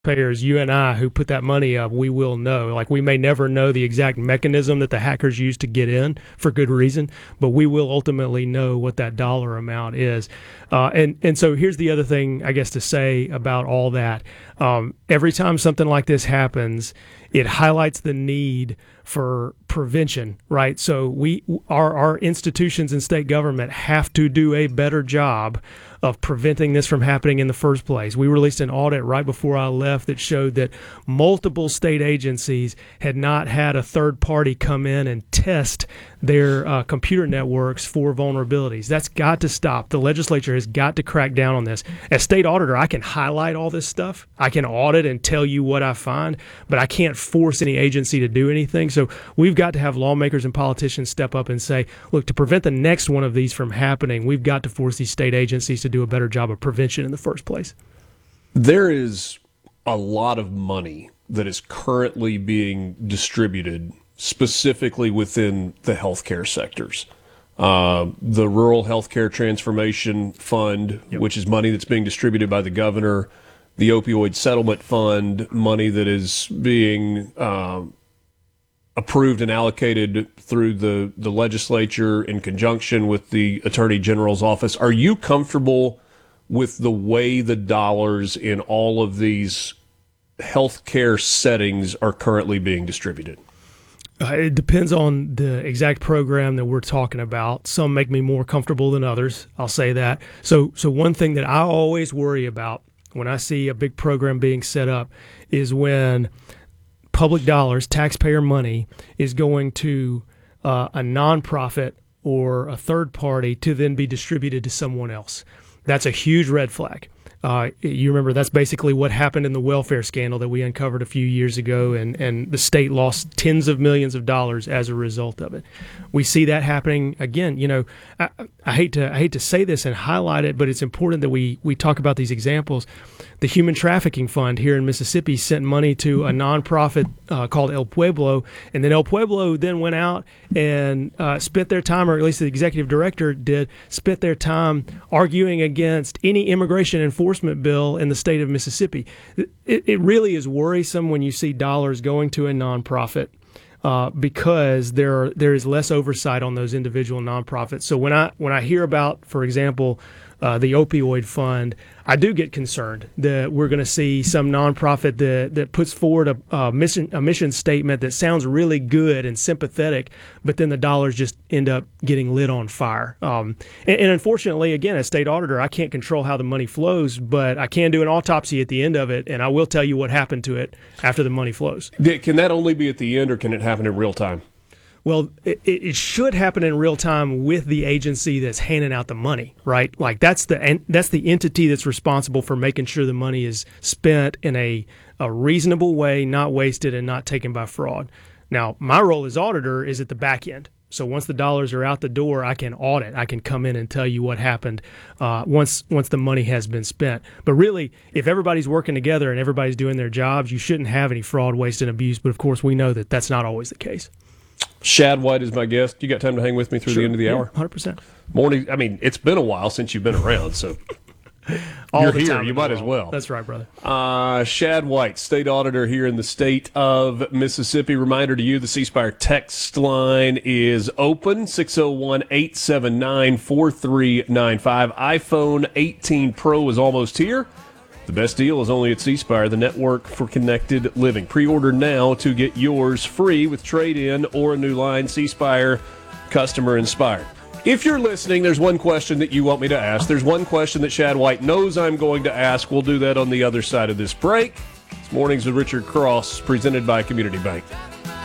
payers, you and I, who put that money up, we will know. Like, we may never know the exact mechanism that the hackers use to get in for good reason, but we will ultimately know what that dollar amount is. And so here's the other thing, I guess, to say about all that. Every time something like this happens, it highlights the need for prevention, right? So our institutions and state government have to do a better job of preventing this from happening in the first place. We released an audit right before I left that showed that multiple state agencies had not had a third party come in and test their computer networks for vulnerabilities. That's got to stop. The legislature has got to crack down on this. As state auditor, I can highlight all this stuff. I can audit and tell you what I find, but I can't force any agency to do anything. So we've got to have lawmakers and politicians step up and say, look, to prevent the next one of these from happening, we've got to force these state agencies to do a better job of prevention in the first place. There is a lot of money that is currently being distributed specifically within the healthcare sectors. The Rural Healthcare Transformation Fund, yep, which is money that's being distributed by the governor, the Opioid Settlement Fund, money that is being approved and allocated through the legislature in conjunction with the Attorney General's office. Are you comfortable with the way the dollars in all of these healthcare settings are currently being distributed? It depends on the exact program that we're talking about. Some make me more comfortable than others. I'll say that. So one thing that I always worry about when I see a big program being set up is when public dollars, taxpayer money, is going to a nonprofit or a third party to then be distributed to someone else. That's a huge red flag. You remember that's basically what happened in the welfare scandal that we uncovered a few years ago, and the state lost tens of millions of dollars as a result of it. We see that happening again. You know, I hate to say this and highlight it, but it's important that we talk about these examples. The Human Trafficking Fund here in Mississippi sent money to a nonprofit called El Pueblo, and then El Pueblo then went out and spent their time, or at least the executive director did, spent their time arguing against any immigration enforcement bill in the state of Mississippi. It really is worrisome when you see dollars going to a nonprofit because there is less oversight on those individual nonprofits. So when I hear about, for example, the opioid fund, I do get concerned that we're going to see some nonprofit that puts forward a mission statement that sounds really good and sympathetic, but then the dollars just end up getting lit on fire. And unfortunately, again, as state auditor, I can't control how the money flows, but I can do an autopsy at the end of it, and I will tell you what happened to it after the money flows. Can that only be at the end, or can it happen in real time? Well, it should happen in real time with the agency that's handing out the money, right? Like that's the entity that's responsible for making sure the money is spent in a reasonable way, not wasted and not taken by fraud. Now, my role as auditor is at the back end. So once the dollars are out the door, I can audit. I can come in and tell you what happened once the money has been spent. But really, if everybody's working together and everybody's doing their jobs, you shouldn't have any fraud, waste, and abuse. But of course, we know that that's not always the case. Shad White is my guest. You got time to hang with me through the end of the hour? 100%. Morning. I mean, it's been a while since you've been around, so you're here. You might as well. That's right, brother. Shad White, state auditor here in the state of Mississippi. Reminder to you, the C Spire text line is open, 601-879-4395. iPhone 18 Pro is almost here. The best deal is only at C Spire, the network for connected living. Pre-order now to get yours free with trade-in or a new line. C Spire, customer inspired. If you're listening, there's one question that you want me to ask. There's one question that Shad White knows I'm going to ask. We'll do that on the other side of this break. It's Mornings with Richard Cross, presented by Community Bank.